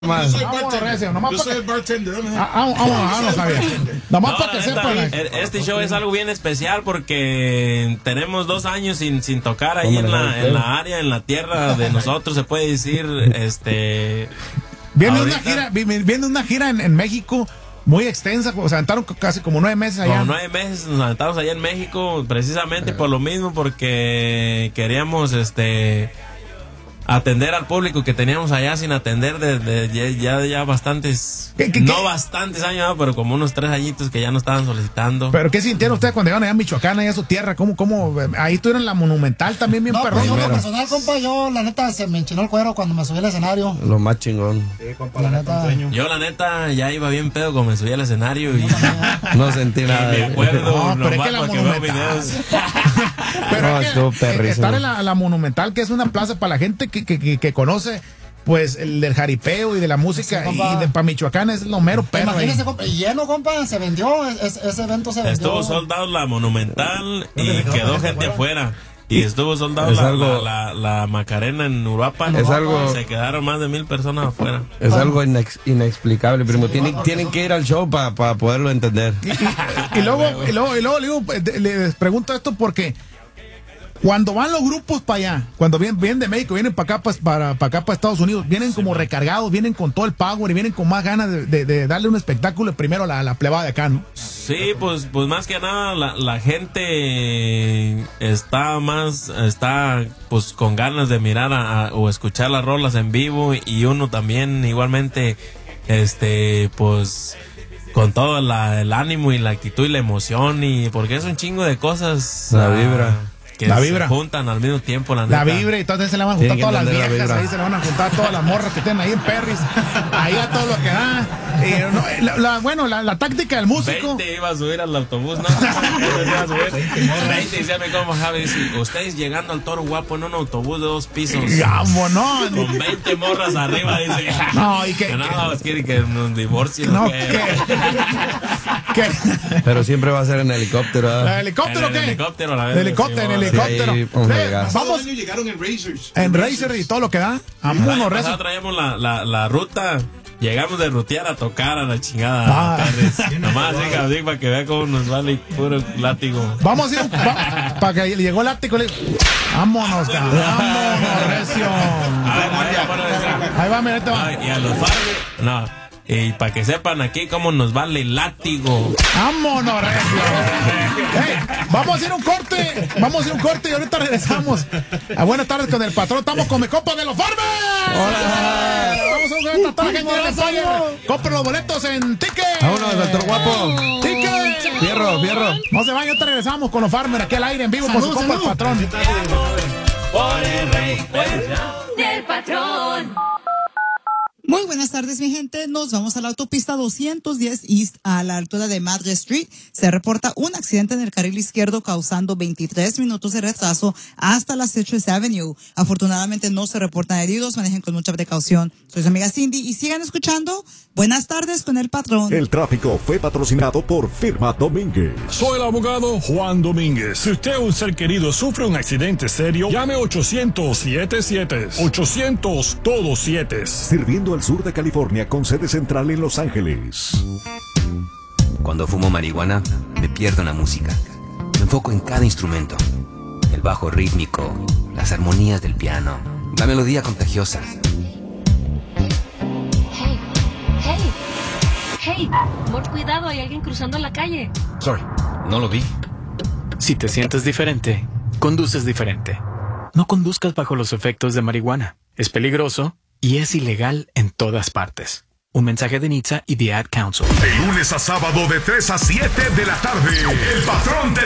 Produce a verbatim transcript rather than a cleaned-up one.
Yo soy bartender. Yo soy el bartender. Vamos, Javier. Nomás para que sepan. Este show es algo bien especial porque tenemos dos años sin, sin tocar ahí en la, en la área, en la tierra de nosotros, se puede decir. Este. Viene una gira, viene una gira en, en México. Muy extensa, se aventaron casi como nueve meses allá. Como nueve meses nos aventamos allá en México, precisamente por lo mismo, porque queríamos este atender al público que teníamos allá sin atender de, de ya, ya bastantes, ¿Qué, qué, no qué? bastantes años, pero como unos tres añitos que ya nos estaban solicitando. ¿Pero qué sintieron ustedes cuando llegaron allá a Michoacán, allá a su tierra? ¿Cómo, cómo? Ahí estuvieron en la Monumental también bien no, perrón. Pues, yo, lo personal, compa, yo la neta se me enchinó el cuero cuando me subí al escenario. Lo más chingón. Sí, compa, la, la neta. Yo la neta ya iba bien pedo cuando me subí al escenario y no sentí nada. Me acuerdo, no, pero es que la Monumental. Pero no, es que, eh, estar en la, la Monumental, que es una plaza para la gente que, que, que, que conoce pues el del jaripeo y de la música, sí, y de pa Michoacán es lo mero perro. Imagínese, compa, lleno, compa, se vendió, es, ese evento se vendió. Estuvo soldado la Monumental y quedó gente afuera. Y estuvo soldado la, algo, la, la, la Macarena en Uruapan. Es algo, se quedaron más de mil personas afuera. Es algo inex, inexplicable, primo. Sí, tienen, tienen que ir al show para pa poderlo entender. Y, y, y, luego, y luego, y luego, y luego les pregunto esto porque cuando van los grupos para allá, cuando vienen, vienen de México, vienen para acá, para, para acá, para Estados Unidos, vienen sí, como man. recargados, vienen con todo el power y vienen con más ganas de, de, de darle un espectáculo primero a la, la plebada de acá, ¿no? Sí, pues, pues más que nada la, la gente está más, está pues con ganas de mirar a, a, o escuchar las rolas en vivo y uno también igualmente, este, pues con todo la, el ánimo y la actitud y la emoción y porque es un chingo de cosas. La vibra. Que la se vibra. juntan al mismo tiempo, la, la neta. vibra, y entonces se le van a juntar todas las viejas, ahí se le van a juntar todas las morras que tienen ahí en Perris, ahí a todo lo que da. Eh, no, la, la, bueno, la, la táctica del músico. veinte iba a subir al autobús, ¿no? veinte, y se me como Javi, dice, ustedes llegando al Toro Guapo en un autobús de dos pisos. Vámonos. Con veinte morras arriba, dice. No, y que. que no, es que, que nos divorcien. No, que. ¿Qué? Pero siempre va a ser en helicóptero. ¿En helicóptero en qué? En helicóptero, la vez. Helicóptero, en helicóptero. Sí, vamos, sí, vamos. Llegaron en Racers. En Racer y todo lo que da. Vámonos, nosotros traíamos la, la, la ruta. Llegamos de rutear a tocar a la chingada. Ah. Nomás así, así para que vea cómo nos vale puro látigo. Vamos a ir va, para que llegó el látigo. Le... Vámonos, cabrón. Vámonos, recio. Ahí va, mira, este va. Y a los farmes, no. Y para que sepan aquí cómo nos vale el látigo. Vámonos, recio. Hey, vamos a hacer un corte. Vamos a hacer un corte y ahorita regresamos. A buenas tardes con el patrón. Estamos con mi compa de los farmes. Hola. Vamos a jugar a toda la gente de Fire. Compren los boletos en Ticket. Vámonos, doctor Guapo. Ticket. Fierro, fierro. No se vayan, ahorita regresamos con los farmers aquí al aire en vivo con su compa el patrón. Por el rey del patrón. Muy buenas tardes, mi gente. Nos vamos a la autopista doscientos diez East a la altura de Madre Street. Se reporta un accidente en el carril izquierdo causando veintitrés minutos de retraso hasta la Citrus Avenue. Afortunadamente no se reportan heridos. Manejen con mucha precaución. Soy su amiga Cindy y sigan escuchando Buenas tardes con el patrón. El tráfico fue patrocinado por Firma Domínguez. Soy el abogado Juan Domínguez. Si usted o un ser querido sufre un accidente serio, llame ochocientos siete siete. ochocientos todo siete. Sirviendo al sur de California con sede central en Los Ángeles. Cuando fumo marihuana, me pierdo en la música. Me enfoco en cada instrumento. El bajo rítmico, las armonías del piano, la melodía contagiosa. Hey, hey, hey, por cuidado, hay alguien cruzando la calle. Sorry, no lo vi. Si te sientes diferente, conduces diferente. No conduzcas bajo los efectos de marihuana. Es peligroso y es ilegal en todas partes. Un mensaje de N H T S A y The Ad Council. De lunes a sábado de tres a siete de la tarde. El patrón de